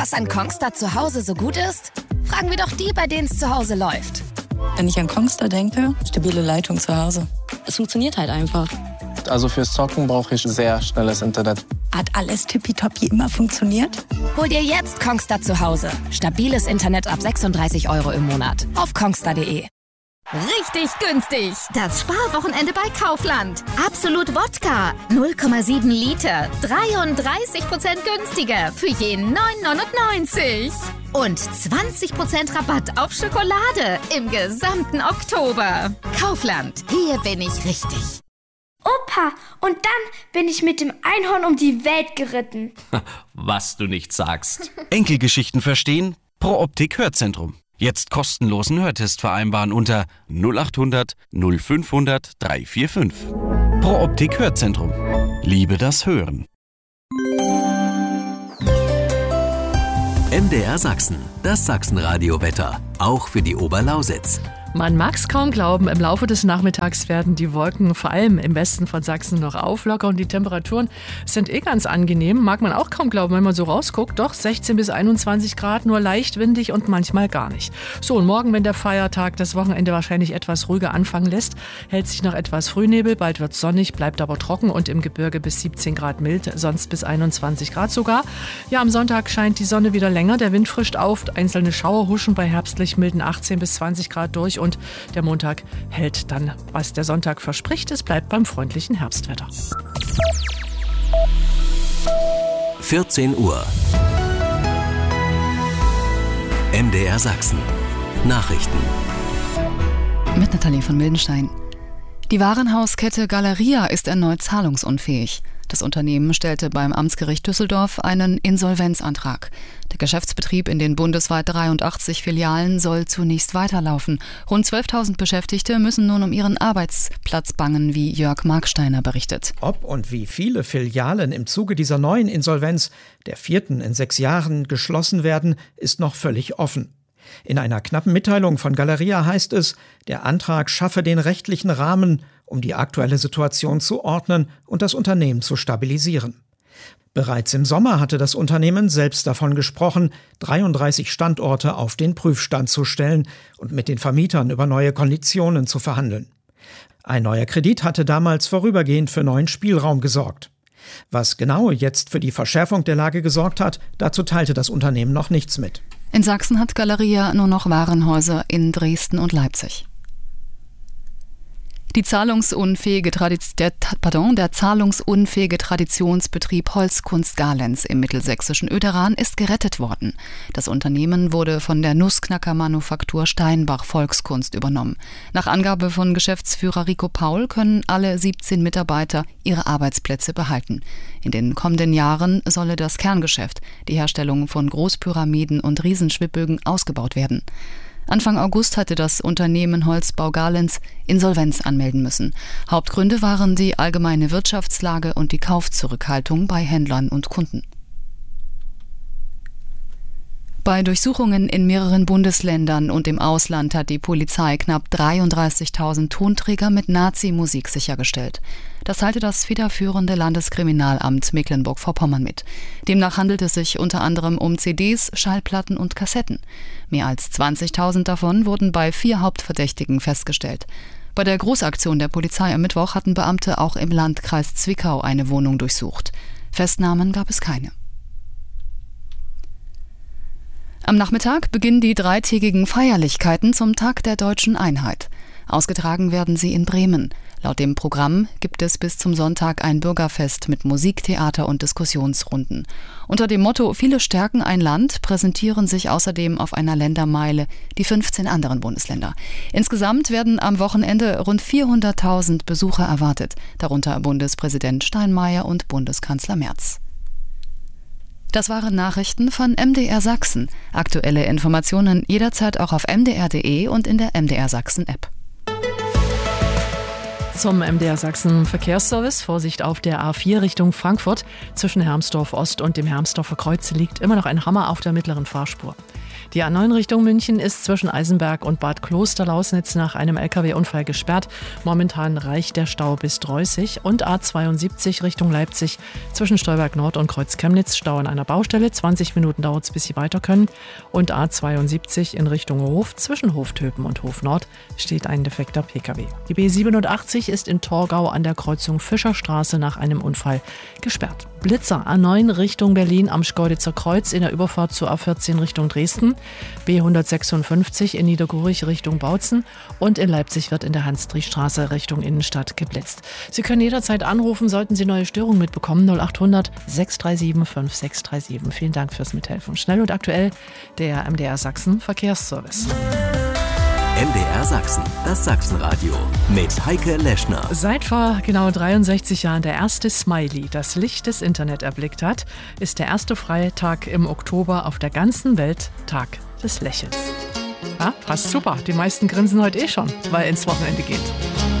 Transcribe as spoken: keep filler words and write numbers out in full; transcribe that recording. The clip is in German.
was an Kongstar zu Hause so gut ist? Fragen wir doch die, bei denen es zu Hause läuft. Wenn ich an Kongstar denke, stabile Leitung zu Hause. Es funktioniert halt einfach. Also fürs Zocken brauche ich sehr schnelles Internet. Hat alles tippitoppi immer funktioniert? Hol dir jetzt Kongstar zu Hause. Stabiles Internet ab sechsunddreißig Euro im Monat. Auf kongstar punkt de. Richtig günstig. Das Sparwochenende bei Kaufland. Absolut Wodka. null Komma sieben Liter. dreiunddreißig Prozent günstiger. Für jeden neun neunundneunzig. Und zwanzig Prozent Rabatt auf Schokolade im gesamten Oktober. Kaufland. Hier bin ich richtig. Opa, und dann bin ich mit dem Einhorn um die Welt geritten. Was du nicht sagst. Enkelgeschichten verstehen? Pro Optik Hörzentrum. Jetzt kostenlosen Hörtest vereinbaren unter null acht hundert null fünfhundert dreihundertfünfundvierzig. Pro Optik Hörzentrum. Liebe das Hören. M D R Sachsen, das Sachsenradio-Wetter, auch für die Oberlausitz. Man mag's kaum glauben, im Laufe des Nachmittags werden die Wolken vor allem im Westen von Sachsen noch auflockern und die Temperaturen sind eh ganz angenehm. Mag man auch kaum glauben, wenn man so rausguckt. Doch sechzehn bis einundzwanzig Grad, nur leicht windig und manchmal gar nicht. So, und morgen, wenn der Feiertag das Wochenende wahrscheinlich etwas ruhiger anfangen lässt, hält sich noch etwas Frühnebel, bald wird's sonnig, bleibt aber trocken und im Gebirge bis siebzehn Grad mild, sonst bis einundzwanzig Grad sogar. Ja, am Sonntag scheint die Sonne wieder länger, der Wind frischt auf, einzelne Schauer huschen bei herbstlich milden achtzehn bis zwanzig Grad durch. Und der Montag hält dann, was der Sonntag verspricht. Es bleibt beim freundlichen Herbstwetter. vierzehn Uhr. M D R Sachsen. Nachrichten. Mit Nathalie von Mildenstein. Die Warenhauskette Galeria ist erneut zahlungsunfähig. Das Unternehmen stellte beim Amtsgericht Düsseldorf einen Insolvenzantrag. Der Geschäftsbetrieb in den bundesweit dreiundachtzig Filialen soll zunächst weiterlaufen. Rund zwölftausend Beschäftigte müssen nun um ihren Arbeitsplatz bangen, wie Jörg Marksteiner berichtet. Ob und wie viele Filialen im Zuge dieser neuen Insolvenz, der vierten in sechs Jahren, geschlossen werden, ist noch völlig offen. In einer knappen Mitteilung von Galeria heißt es, der Antrag schaffe den rechtlichen Rahmen, um die aktuelle Situation zu ordnen und das Unternehmen zu stabilisieren. Bereits im Sommer hatte das Unternehmen selbst davon gesprochen, dreiunddreißig Standorte auf den Prüfstand zu stellen und mit den Vermietern über neue Konditionen zu verhandeln. Ein neuer Kredit hatte damals vorübergehend für neuen Spielraum gesorgt. Was genau jetzt für die Verschärfung der Lage gesorgt hat, dazu teilte das Unternehmen noch nichts mit. In Sachsen hat Galeria nur noch Warenhäuser in Dresden und Leipzig. Die zahlungsunfähige Tradiz- der, pardon, der zahlungsunfähige Traditionsbetrieb Holzkunst Galenz im mittelsächsischen Oederan ist gerettet worden. Das Unternehmen wurde von der Nussknacker-Manufaktur Steinbach Volkskunst übernommen. Nach Angabe von Geschäftsführer Rico Paul können alle siebzehn Mitarbeiter ihre Arbeitsplätze behalten. In den kommenden Jahren solle das Kerngeschäft, die Herstellung von Großpyramiden und Riesenschwibbögen, ausgebaut werden. Anfang August hatte das Unternehmen Holzbau Galenz Insolvenz anmelden müssen. Hauptgründe waren die allgemeine Wirtschaftslage und die Kaufzurückhaltung bei Händlern und Kunden. Bei Durchsuchungen in mehreren Bundesländern und im Ausland hat die Polizei knapp dreiunddreißigtausend Tonträger mit Nazi-Musik sichergestellt. Das teilte das federführende Landeskriminalamt Mecklenburg-Vorpommern mit. Demnach handelt es sich unter anderem um C Ds, Schallplatten und Kassetten. Mehr als zwanzigtausend davon wurden bei vier Hauptverdächtigen festgestellt. Bei der Großaktion der Polizei am Mittwoch hatten Beamte auch im Landkreis Zwickau eine Wohnung durchsucht. Festnahmen gab es keine. Am Nachmittag beginnen die dreitägigen Feierlichkeiten zum Tag der Deutschen Einheit. Ausgetragen werden sie in Bremen. Laut dem Programm gibt es bis zum Sonntag ein Bürgerfest mit Musik, Theater und Diskussionsrunden. Unter dem Motto »Viele stärken ein Land« präsentieren sich außerdem auf einer Ländermeile die fünfzehn anderen Bundesländer. Insgesamt werden am Wochenende rund vierhunderttausend Besucher erwartet, darunter Bundespräsident Steinmeier und Bundeskanzler Merz. Das waren Nachrichten von M D R Sachsen. Aktuelle Informationen jederzeit auch auf m d r punkt d e und in der M D R Sachsen App. Zum M D R Sachsen Verkehrsservice. Vorsicht auf der A vier Richtung Frankfurt. Zwischen Hermsdorf Ost und dem Hermsdorfer Kreuz liegt immer noch ein Hammer auf der mittleren Fahrspur. Die A neun Richtung München ist zwischen Eisenberg und Bad Klosterlausnitz nach einem L K W-Unfall gesperrt. Momentan reicht der Stau bis Dreußig. Und A zweiundsiebzig Richtung Leipzig zwischen Stolberg Nord und Kreuz Chemnitz. Stau an einer Baustelle. zwanzig Minuten dauert es, bis Sie weiter können. Und A zweiundsiebzig in Richtung Hof zwischen Hoftöpen und Hof Nord steht ein defekter P K W. Die B siebenundachtzig ist in Torgau an der Kreuzung Fischerstraße nach einem Unfall gesperrt. Blitzer A neun Richtung Berlin am Schkeuditzer Kreuz in der Überfahrt zur A vierzehn Richtung Dresden. B hundertsechsundfünfzig in Niedergurich Richtung Bautzen. Und in Leipzig wird in der Hans-Driesch-Straße Richtung Innenstadt geblitzt. Sie können jederzeit anrufen, sollten Sie neue Störungen mitbekommen. null acht hundert sechs drei sieben fünf sechs drei sieben. Vielen Dank fürs Mithelfen. Schnell und aktuell der M D R Sachsen Verkehrsservice. M D R Sachsen, das Sachsenradio mit Heike Leschner. Seit vor genau dreiundsechzig Jahren der erste Smiley das Licht des Internet erblickt hat, ist der erste Freitag im Oktober auf der ganzen Welt Tag des Lächelns. Ja, passt super. Die meisten grinsen heute eh schon, weil ins Wochenende geht.